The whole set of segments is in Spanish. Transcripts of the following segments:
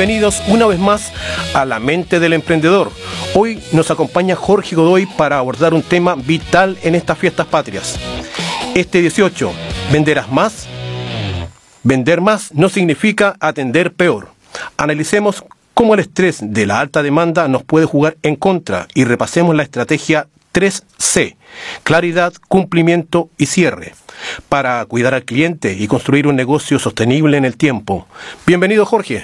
Bienvenidos una vez más a La Mente del Emprendedor. Hoy nos acompaña Jorge Godoy para abordar un tema vital en estas fiestas patrias. Este 18, ¿venderás más? Vender más no significa atender peor. Analicemos cómo el estrés de la alta demanda nos puede jugar en contra y repasemos la estrategia 3C, claridad, cumplimiento y cierre, para cuidar al cliente y construir un negocio sostenible en el tiempo. Bienvenido, Jorge.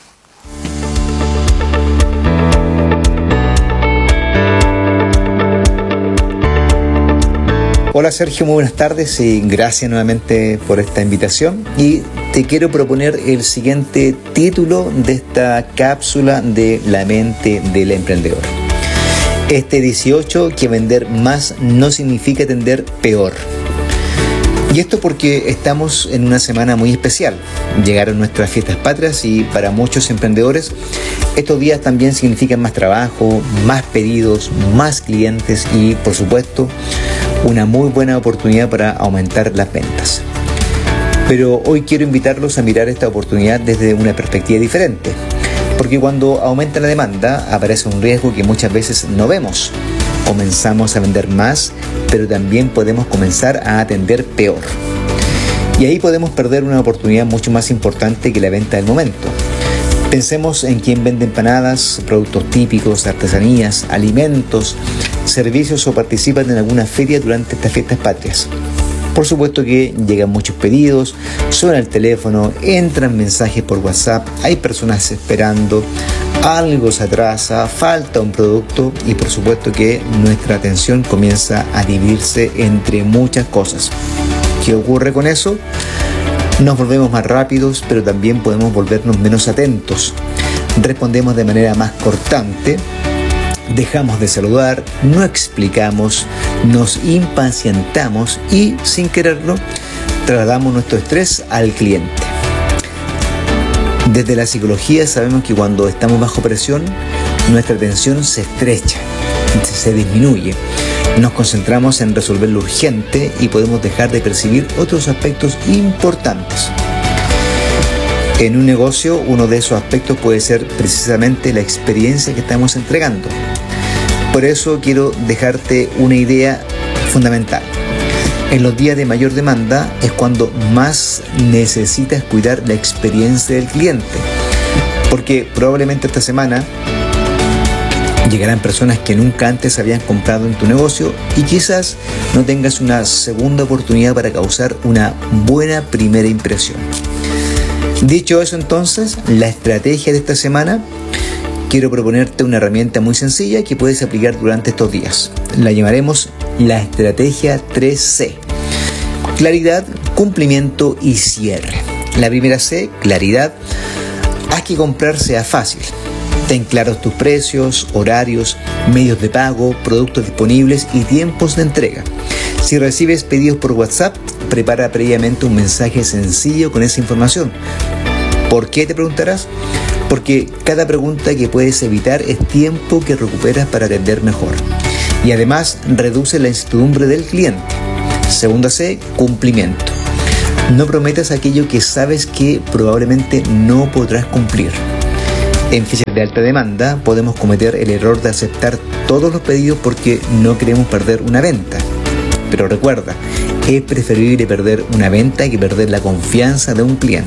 Hola Sergio, muy buenas tardes y gracias nuevamente por esta invitación. Y te quiero proponer el siguiente título de esta cápsula de La Mente del Emprendedor. Este 18, que vender más no significa atender peor. Y esto porque estamos en una semana muy especial. Llegaron nuestras fiestas patrias y para muchos emprendedores estos días también significan más trabajo, más pedidos, más clientes y, por supuesto, una muy buena oportunidad para aumentar las ventas. Pero hoy quiero invitarlos a mirar esta oportunidad desde una perspectiva diferente. Porque cuando aumenta la demanda aparece un riesgo que muchas veces no vemos. Comenzamos a vender más, pero también podemos comenzar a atender peor. Y ahí podemos perder una oportunidad mucho más importante que la venta del momento. Pensemos en quien vende empanadas, productos típicos, artesanías, alimentos, servicios o participan en alguna feria durante estas fiestas patrias. Por supuesto que llegan muchos pedidos, suena el teléfono, entran mensajes por WhatsApp, hay personas esperando, algo se atrasa, falta un producto y por supuesto que nuestra atención comienza a dividirse entre muchas cosas. ¿Qué ocurre con eso? Nos volvemos más rápidos, pero también podemos volvernos menos atentos. Respondemos de manera más cortante, dejamos de saludar, no explicamos, nos impacientamos y, sin quererlo, trasladamos nuestro estrés al cliente. Desde la psicología sabemos que cuando estamos bajo presión, nuestra atención se estrecha, se disminuye. Nos concentramos en resolver lo urgente y podemos dejar de percibir otros aspectos importantes. En un negocio, uno de esos aspectos puede ser precisamente la experiencia que estamos entregando. Por eso quiero dejarte una idea fundamental. En los días de mayor demanda es cuando más necesitas cuidar la experiencia del cliente. Porque probablemente esta semana llegarán personas que nunca antes habían comprado en tu negocio y quizás no tengas una segunda oportunidad para causar una buena primera impresión. Dicho eso, entonces, la estrategia de esta semana, quiero proponerte una herramienta muy sencilla que puedes aplicar durante estos días. La llamaremos la estrategia 3C. Claridad, cumplimiento y cierre. La primera C, claridad. Haz que comprar sea fácil. Ten claros tus precios, horarios, medios de pago, productos disponibles y tiempos de entrega. Si recibes pedidos por WhatsApp, prepara previamente un mensaje sencillo con esa información. ¿Por qué, te preguntarás? Porque cada pregunta que puedes evitar es tiempo que recuperas para atender mejor. Y además reduce la incertidumbre del cliente. Segunda C, cumplimiento. No prometas aquello que sabes que probablemente no podrás cumplir. En fechas de alta demanda podemos cometer el error de aceptar todos los pedidos porque no queremos perder una venta. Pero recuerda, es preferible perder una venta que perder la confianza de un cliente.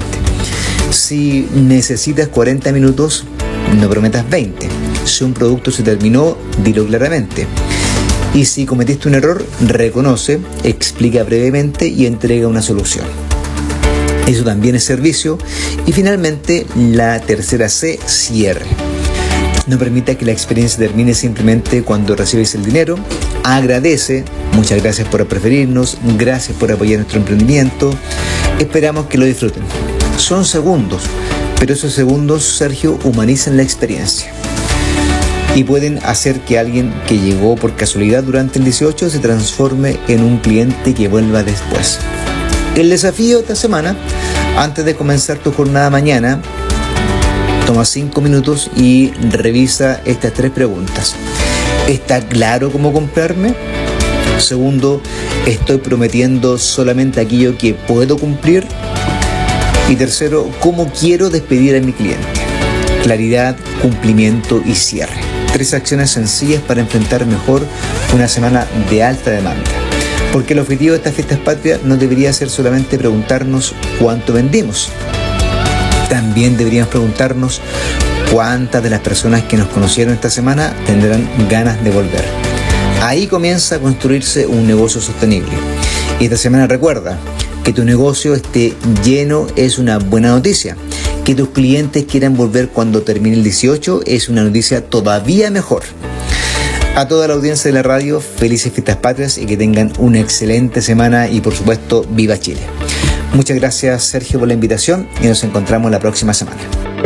Si necesitas 40 minutos, no prometas 20. Si un producto se terminó, dilo claramente. Y si cometiste un error, reconoce, explica brevemente y entrega una solución. Eso también es servicio. Y finalmente, la tercera C, cierre. No permita que la experiencia termine simplemente cuando recibes el dinero. Agradece. Muchas gracias por preferirnos. Gracias por apoyar nuestro emprendimiento. Esperamos que lo disfruten. Son segundos, pero esos segundos, Sergio, humanizan la experiencia. Y pueden hacer que alguien que llegó por casualidad durante el 18 se transforme en un cliente que vuelva después. El desafío de esta semana, antes de comenzar tu jornada mañana, toma 5 minutos y revisa estas 3 preguntas. ¿Está claro cómo comprarme? Segundo, ¿estoy prometiendo solamente aquello que puedo cumplir? Y tercero, ¿cómo quiero despedir a mi cliente? claridad, cumplimiento y cierre. 3 acciones sencillas para enfrentar mejor una semana de alta demanda. Porque el objetivo de estas fiestas patrias no debería ser solamente preguntarnos cuánto vendimos. También deberíamos preguntarnos cuántas de las personas que nos conocieron esta semana tendrán ganas de volver. Ahí comienza a construirse un negocio sostenible. Y esta semana recuerda, que tu negocio esté lleno es una buena noticia. Que tus clientes quieran volver cuando termine el 18 es una noticia todavía mejor. A toda la audiencia de la radio, felices fiestas patrias y que tengan una excelente semana y por supuesto, ¡viva Chile! Muchas gracias, Sergio, por la invitación y nos encontramos la próxima semana.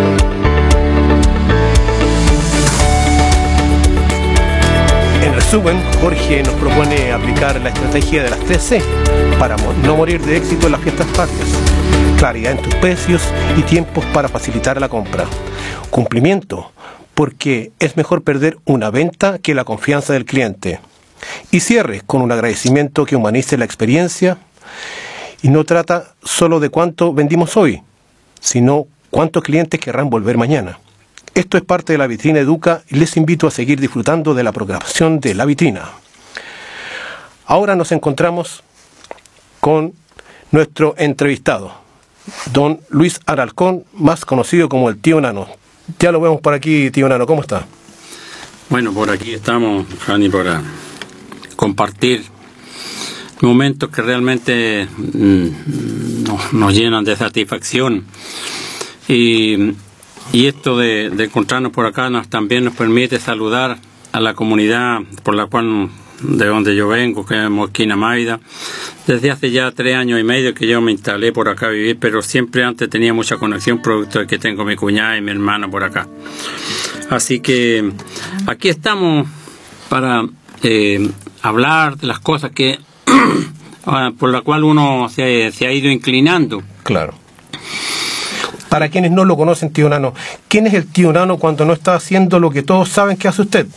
En resumen, Jorge nos propone aplicar la estrategia de las 3C para no morir de éxito en las fiestas patrias. Claridad en tus precios y tiempos para facilitar la compra. Cumplimiento, porque es mejor perder una venta que la confianza del cliente. Y cierre con un agradecimiento que humanice la experiencia y no trata solo de cuánto vendimos hoy, sino cuántos clientes querrán volver mañana. Esto es parte de La Vitrina Educa y les invito a seguir disfrutando de la programación de La Vitrina. Ahora nos encontramos con nuestro entrevistado, don Luis Alarcón, más conocido como el Tío Nano. Ya lo vemos por aquí, Tío Nano, ¿cómo está? Bueno, por aquí estamos, Jani, para compartir momentos que realmente nos llenan de satisfacción. Y esto de encontrarnos por acá también nos permite saludar a la comunidad por la cual, de donde yo vengo, que es Mosquina Maida. Desde hace ya 3 años y medio que yo me instalé por acá a vivir, pero siempre antes tenía mucha conexión, producto de que tengo mi cuñada y mi hermana por acá. Así que aquí estamos para hablar de las cosas que por la cual uno se ha ido inclinando. Claro. Para quienes no lo conocen, Tío Nano, ¿quién es el Tío Nano cuando no está haciendo lo que todos saben que hace usted?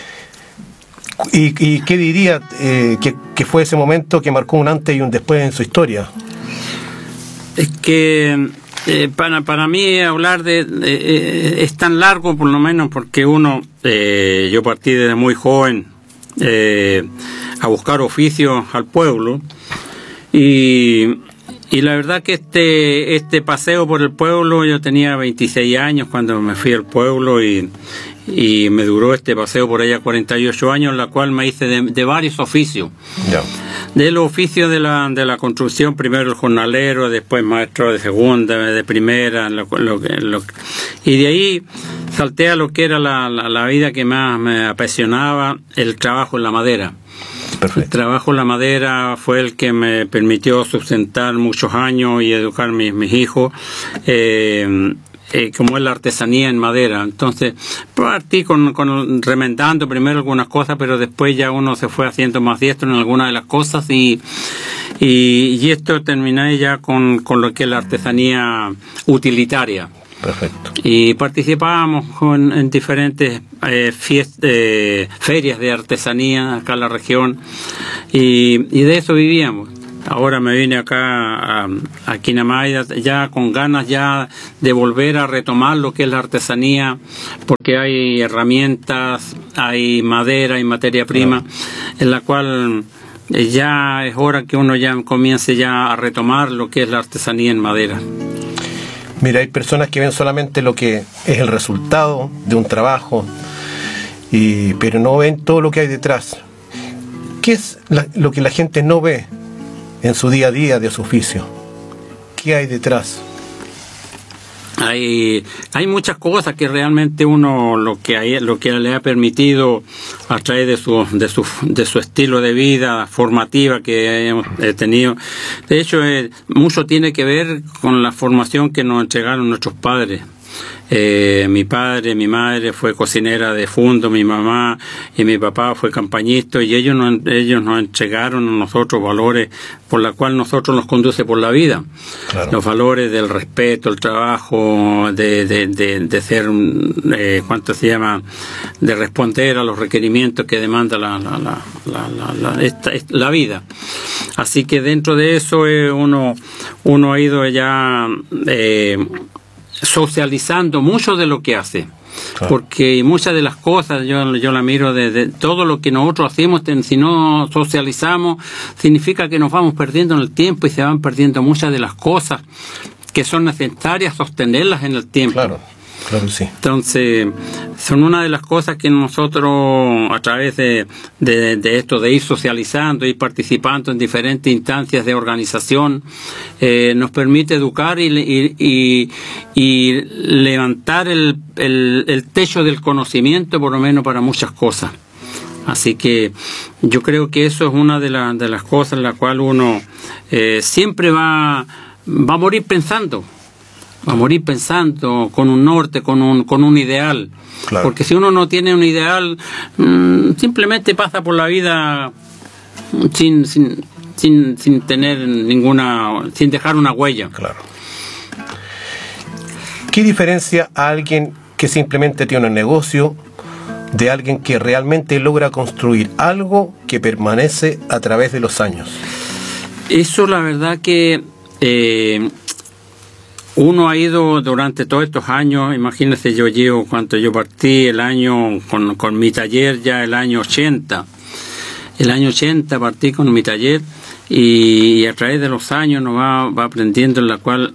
¿Y qué diría que fue ese momento que marcó un antes y un después en su historia? Es que para mí hablar es tan largo, por lo menos, porque yo partí desde muy joven a buscar oficios al pueblo y la verdad que este paseo por el pueblo, yo tenía 26 años cuando me fui al pueblo y me duró este paseo por allá 48 años, en la cual me hice de varios oficios. Yeah. De los oficios de la construcción, primero el jornalero, después maestro de segunda, de primera, y de ahí salté a lo que era la vida que más me apasionaba, el trabajo en la madera. Perfecto. El trabajo en la madera fue el que me permitió sustentar muchos años y educar mis hijos, como es la artesanía en madera. Entonces partí con remendando primero algunas cosas, pero después ya uno se fue haciendo más diestro en algunas de las cosas y esto terminé ya con lo que es la artesanía utilitaria. Perfecto. Y participábamos en diferentes ferias de artesanía acá en la región y de eso vivíamos. Ahora me vine acá a Quinamaida ya con ganas ya de volver a retomar lo que es la artesanía, porque hay herramientas, hay madera, hay materia prima, en la cual ya es hora que uno ya comience ya a retomar lo que es la artesanía en madera. Mira, hay personas que ven solamente lo que es el resultado de un trabajo, pero no ven todo lo que hay detrás. ¿Qué es lo que la gente no ve en su día a día de su oficio? ¿Qué hay detrás? Hay muchas cosas que realmente uno lo que le ha permitido a través de su estilo de vida formativa que hemos tenido. De hecho, mucho tiene que ver con la formación que nos entregaron nuestros padres. Mi padre, mi madre fue cocinera de fondo, mi mamá y mi papá fue campañista, y ellos nos entregaron a nosotros valores por la cual nosotros nos conduce por la vida. Claro. Los valores del respeto, el trabajo, de ser, ¿cuánto se llama? De responder a los requerimientos que demanda la vida. Así que dentro de eso uno ha ido ya socializando mucho de lo que hace. Claro. Porque muchas de las cosas yo la miro de todo lo que nosotros hacemos, si no socializamos, significa que nos vamos perdiendo en el tiempo y se van perdiendo muchas de las cosas que son necesarias sostenerlas en el tiempo. Claro, claro, sí. Entonces, son una de las cosas que nosotros, a través de esto, de ir socializando, ir participando en diferentes instancias de organización, nos permite educar y levantar el techo del conocimiento, por lo menos para muchas cosas. Así que yo creo que eso es una de las cosas en la cual uno siempre va a morir pensando. Va a morir pensando con un norte, con un ideal. Claro. Porque si uno no tiene un ideal, simplemente pasa por la vida sin tener sin dejar una huella. Claro. ¿Qué diferencia a alguien que simplemente tiene un negocio de alguien que realmente logra construir algo que permanece a través de los años? Eso, la verdad que uno ha ido durante todos estos años. Imagínense, yo partí el año con mi taller ya el año 80. El año 80 partí con mi taller y a través de los años uno va aprendiendo, en la cual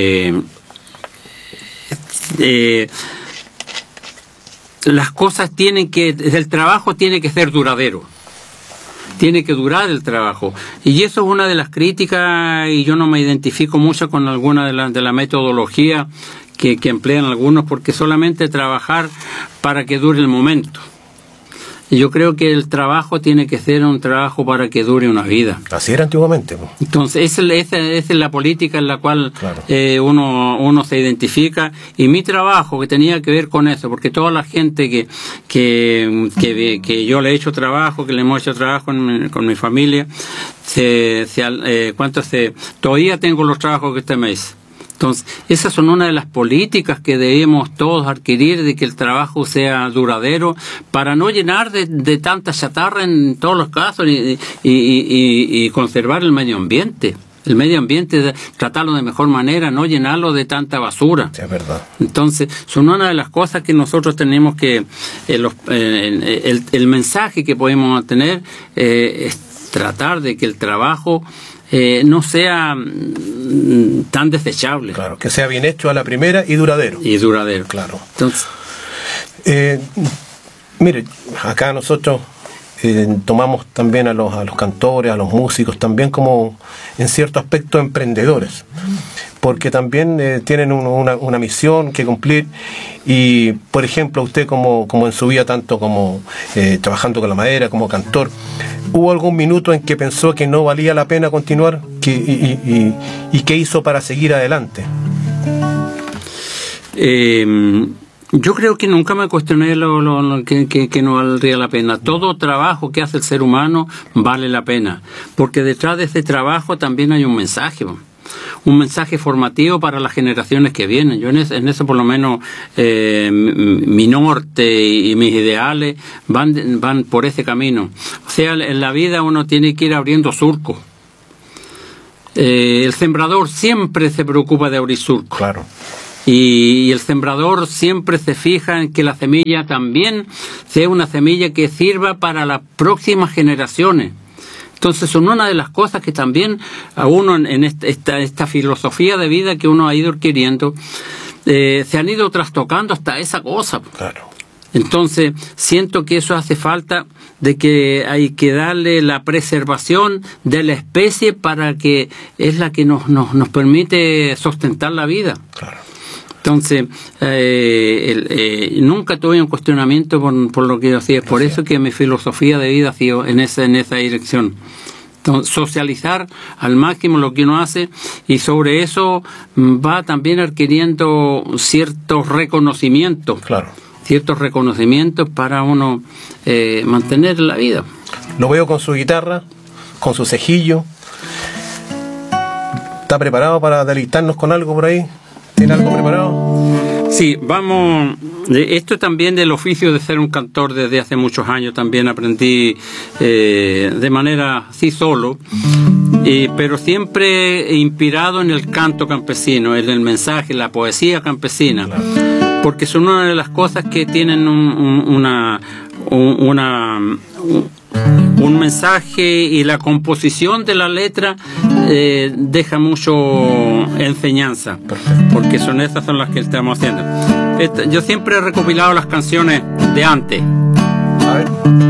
las cosas el trabajo tiene que ser duradero. Tiene que durar el trabajo. Y eso es una de las críticas, y yo no me identifico mucho con alguna de la metodología que emplean algunos, porque solamente trabajar para que dure el momento. Y yo creo que el trabajo tiene que ser un trabajo para que dure una vida. Así era antiguamente, ¿no? Entonces, esa es la política en la cual claro. uno se identifica. Y mi trabajo, que tenía que ver con eso, porque toda la gente que yo le he hecho trabajo, que le hemos hecho trabajo con mi familia, todavía tengo los trabajos que usted me hizo. Entonces, esas son una de las políticas que debemos todos adquirir, de que el trabajo sea duradero, para no llenar de tanta chatarra en todos los casos y conservar el medio ambiente. El medio ambiente, tratarlo de mejor manera, no llenarlo de tanta basura. Sí, es verdad. Entonces, son una de las cosas que nosotros tenemos que, el mensaje que podemos tener es tratar de que el trabajo no sea tan desechable. Claro, que sea bien hecho a la primera y duradero. Y duradero. Claro. Entonces, mire, acá nosotros tomamos también a los cantores, a los músicos, también como en cierto aspecto emprendedores, porque también tienen una misión que cumplir. Y por ejemplo, usted como en su vida, tanto como trabajando con la madera, como cantor, ¿hubo algún minuto en que pensó que no valía la pena continuar? ¿Y qué hizo para seguir adelante? Yo creo que nunca me cuestioné que no valdría la pena. Todo trabajo que hace el ser humano vale la pena, porque detrás de ese trabajo también hay un mensaje formativo para las generaciones que vienen. Yo en eso por lo menos mi norte y mis ideales van por ese camino. O sea, en la vida uno tiene que ir abriendo surcos. El sembrador siempre se preocupa de abrir surcos. Claro. Y el sembrador siempre se fija en que la semilla también sea una semilla que sirva para las próximas generaciones. Entonces son una de las cosas que también a uno en esta filosofía de vida que uno ha ido adquiriendo, se han ido trastocando hasta esa cosa. Claro. Entonces siento que eso hace falta, de que hay que darle la preservación de la especie, para que es la que nos permite sustentar la vida. Claro. Entonces, nunca tuve un cuestionamiento por lo que yo hacía. Por eso que mi filosofía de vida ha sido en esa dirección. Entonces, socializar al máximo lo que uno hace, y sobre eso va también adquiriendo ciertos reconocimientos. Claro. Ciertos reconocimientos para uno mantener la vida. Lo veo con su guitarra, con su cejillo. ¿Está preparado para deleitarnos con algo por ahí? ¿Tiene algo preparado? Sí, vamos Esto también del oficio de ser un cantor desde hace muchos años también aprendí de manera así solo, pero siempre inspirado en el canto campesino, en el mensaje, la poesía campesina, porque son una de las cosas que tienen un mensaje, y la composición de la letra deja mucho enseñanza, porque esas son las que estamos haciendo. Yo siempre he recopilado las canciones de antes. A ver.